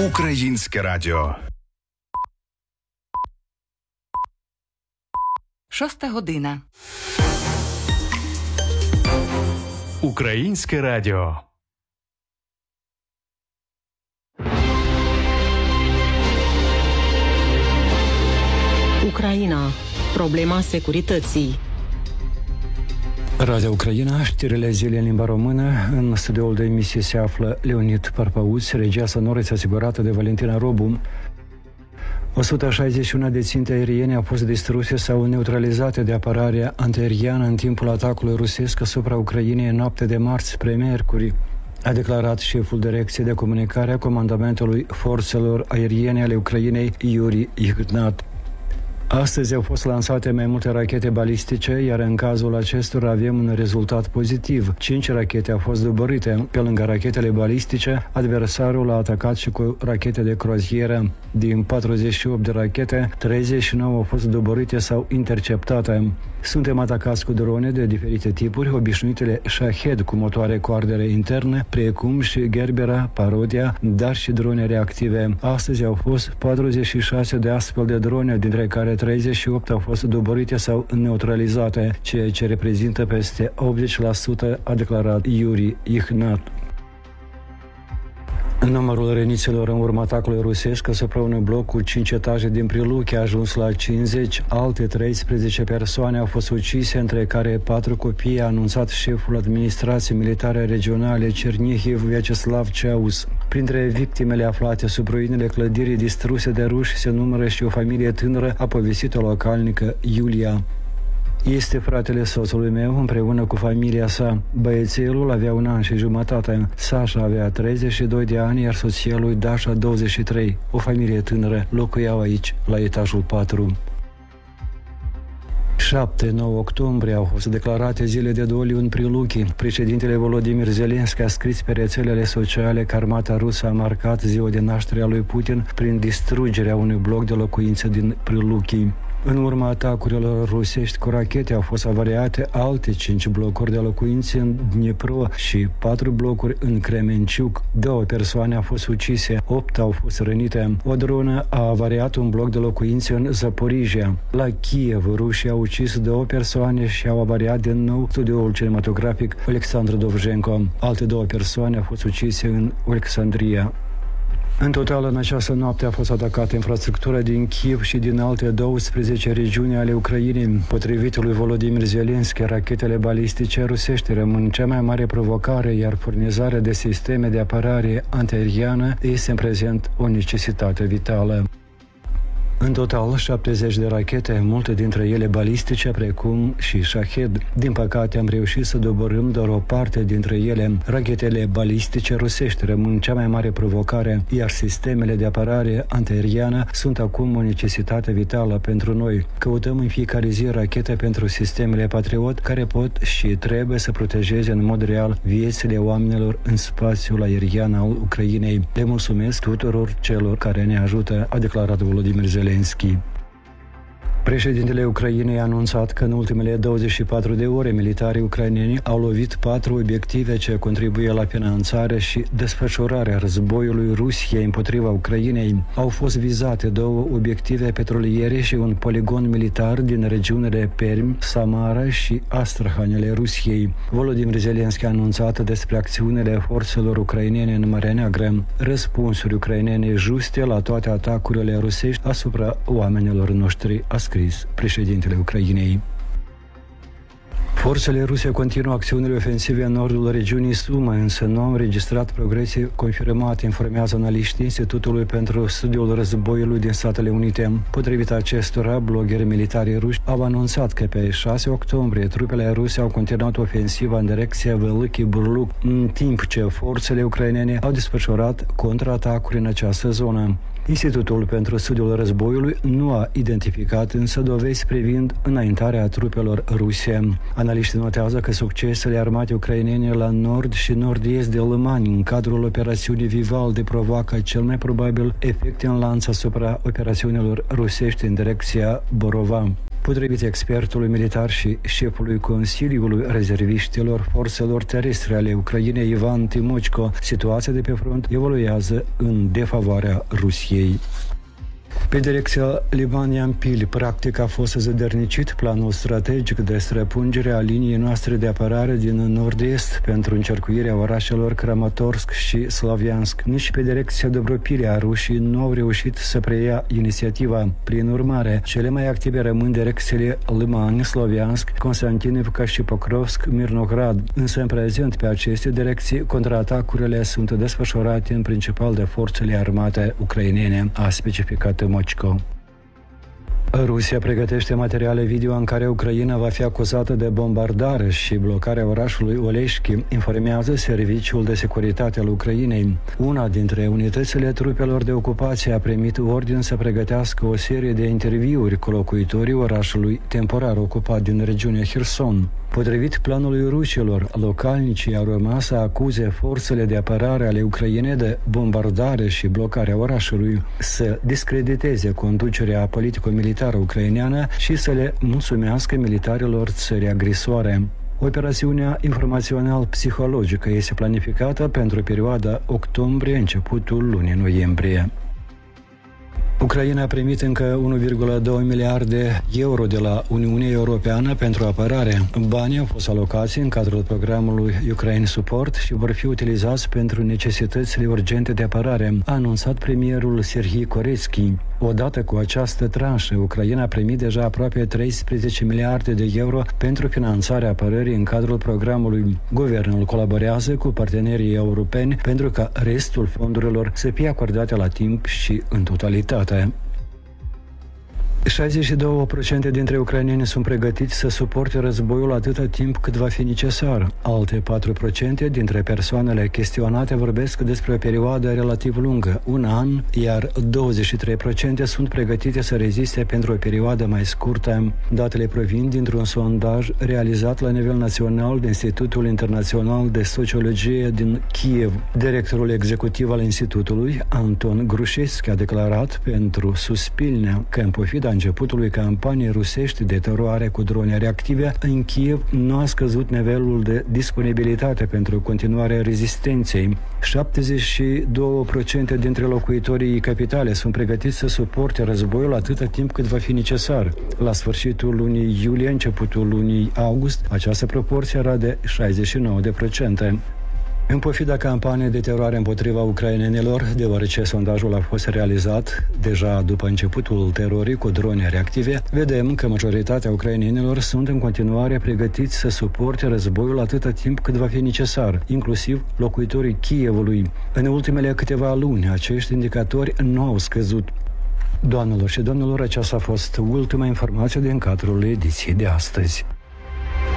Українське радіо. 6:00. Українське радіо. Ucraina. Problema securității. Radio Ucraina, știrile zilei în limba română. În studioul de emisie se află Leonid Parpauț, regia sonoră este asigurată de Valentina Robu. 161 de ținte aeriene au fost distruse sau neutralizate de apărarea antiaeriană în timpul atacului rusesc asupra Ucrainei în noapte de marți spre miercuri, a declarat șeful direcției de comunicare a Comandamentului Forțelor Aeriene ale Ucrainei, Yuri Ignat. Astăzi au fost lansate mai multe rachete balistice, iar în cazul acestora avem un rezultat pozitiv. 5 rachete au fost dobărite. Pe lângă rachetele balistice, adversarul a atacat și cu rachete de croazieră. Din 48 de rachete, 39 au fost dobărite sau interceptate. Suntem atacați cu drone de diferite tipuri, obișnuitele Shahed cu motoare cu ardere interne, precum și Gerbera, Parodia, dar și drone reactive. Astăzi au fost 46 de astfel de drone, dintre care 38 au fost dobărite sau neutralizate, ceea ce reprezintă peste 80%, a declarat Yuri Ignat. Numărul răniților în urma atacului rusesc asupra unui bloc cu 5 etaje din Priluchi a ajuns la 50, alte 13 persoane au fost ucise, între care 4 copii, a anunțat șeful administrației militare regionale Cernihiv, Vyacheslav Ceaus. Printre victimele aflate sub ruinele clădirii distruse de ruși se numără și o familie tânără, a povestit o localnică Iulia. Este fratele soțului meu împreună cu familia sa. Băiețelul avea 1 an și jumătate. Sasha avea 32 de ani, iar soția lui Dasha 23. O familie tânără locuiau aici, la etajul 4. 7-9 octombrie au fost declarate zile de doliu în Priluchi. Președintele Volodymyr Zelensky a scris pe rețelele sociale că armata rusă a marcat ziua de naștere a lui Putin prin distrugerea unui bloc de locuințe din Priluchi. În urma atacurilor rusești cu rachete au fost avariate alte 5 blocuri de locuințe în Dnipro și 4 blocuri în Kremenciuk. 2 persoane au fost ucise, 8 au fost rănite. O dronă a avariat un bloc de locuințe în Zaporizhia. La Kiev, rușii au ucis 2 persoane și au avariat din nou studioul cinematografic Alexandru Dovzhenko. Alte 2 persoane au fost ucise în Alexandria. În total, în această noapte a fost atacată infrastructura din Kiev și din alte 12 regiuni ale Ucrainei. Potrivit lui Volodymyr Zelensky, rachetele balistice rusești rămân cea mai mare provocare, iar furnizarea de sisteme de apărare antiaeriană este în prezent o necesitate vitală. În total, 70 de rachete, multe dintre ele balistice, precum și Shahed. Din păcate, am reușit să dobărâm doar o parte dintre ele. Rachetele balistice rusești rămân cea mai mare provocare, iar sistemele de apărare antiaeriană sunt acum o necesitate vitală pentru noi. Căutăm în fiecare zi rachete pentru sistemele Patriot, care pot și trebuie să protejeze în mod real viețile oamenilor în spațiul aerian al Ucrainei. Le mulțumesc tuturor celor care ne ajută, a declarat Volodymyr Zelensky. Președintele Ucrainei a anunțat că în ultimele 24 de ore militarii ucraineni au lovit 4 obiective ce contribuie la finanțarea și desfășurarea războiului Rusiei împotriva Ucrainei. Au fost vizate 2 obiective petroliere și un poligon militar din regiunile Perm, Samara și Astrahan ale Rusiei. Volodymyr Zelensky a anunțat despre acțiunile forțelor ucrainene în Marea Neagră, răspunsuri ucrainene juste la toate atacurile rusești asupra oamenilor noștri, a scris președintele Ucrainei. Forțele ruse continuă acțiunile ofensive în nordul regiunii Sumă, însă nu au înregistrat progrese confirmate, informează analiștii Institutului pentru Studiul Războiului din Statele Unite. Potrivit acestora, blogheri militari ruși au anunțat că pe 6 octombrie trupele ruse au continuat ofensiva în direcția Veliki Burluk, în timp ce forțele ucrainene au desfășurat contraatacuri în această zonă. Institutul pentru Studiul Războiului nu a identificat însă dovezi privind înaintarea trupelor ruse. Analiștii notează că succesele armatei ucrainene la nord și nord-est de Lămani în cadrul operațiunii Vivaldi provoacă cel mai probabil efecte în lanț asupra operațiunilor rusești în direcția Borova. Potrivit expertului militar și șefului Consiliului Rezerviștilor Forțelor Terestre ale Ucrainei, Ivan Timochko, situația de pe front evoluează în defavoarea Rusiei. Pe direcția Liman-Yampil, practic a fost zădărnicit planul strategic de străpungere a liniei noastre de apărare din nord-est pentru încercuirea orașelor Kramatorsk și Slaviansk. Nici pe direcția Dobropilia rușii nu au reușit să preia inițiativa. Prin urmare, cele mai active rămân direcțiile Liman, Slaviansk, Konstantinivka și Pokrovsk, Mirnograd. Însă în prezent pe aceste direcții contraatacurile sunt desfășurate în principal de forțele armate ucrainene, a specificat Mochko. Rusia pregătește materiale video în care Ucraina va fi acuzată de bombardare și blocarea orașului Oleșchi, informează Serviciul de Securitate al Ucrainei. Una dintre unitățile trupelor de ocupație a primit ordin să pregătească o serie de interviuri cu locuitorii orașului temporar ocupat din regiunea Kherson. Potrivit planului rușilor, localnicii au rămas să acuze forțele de apărare ale Ucrainei de bombardare și blocarea orașului, să discrediteze conducerea politico-militară ucraineană și să le mulțumească militarilor țării agresoare. Operațiunea informațional-psihologică este planificată pentru perioada octombrie-începutul lunii noiembrie. Ucraina a primit încă 1,2 miliarde euro de la Uniunea Europeană pentru apărare. Banii au fost alocați în cadrul programului Ukraine Support și vor fi utilizați pentru necesitățile urgente de apărare, a anunțat premierul Serhii Koretski. Odată cu această tranșă, Ucraina a primit deja aproape 13 miliarde de euro pentru finanțarea apărării în cadrul programului. Guvernul colaborează cu partenerii europeni pentru ca restul fondurilor să fie acordate la timp și în totalitate. 62% dintre ucraineni sunt pregătiți să suporte războiul atâta timp cât va fi necesar. Alte 4% dintre persoanele chestionate vorbesc despre o perioadă relativ lungă, un an, iar 23% sunt pregătite să reziste pentru o perioadă mai scurtă. Datele provin dintr-un sondaj realizat la nivel național de Institutul Internațional de Sociologie din Kiev. Directorul executiv al institutului, Anton Grușescu, a declarat pentru Suspilnea că în pofida începutului campaniei rusești de teroare cu drone reactive, în Kiev nu a scăzut nivelul de disponibilitate pentru continuarea rezistenței. 72% dintre locuitorii capitale sunt pregătiți să suporte războiul atâta timp cât va fi necesar. La sfârșitul lunii iulie, începutul lunii august, această proporție era de 69%. În pofida campaniei de teroare împotriva ucrainenilor, deoarece sondajul a fost realizat deja după începutul terorii cu drone reactive, vedem că majoritatea ucrainenilor sunt în continuare pregătiți să suporte războiul atâta timp cât va fi necesar, inclusiv locuitorii Kievului. În ultimele câteva luni, acești indicatori nu au scăzut. Doamnelor și domnilor, aceasta a fost ultima informație din cadrul ediției de astăzi.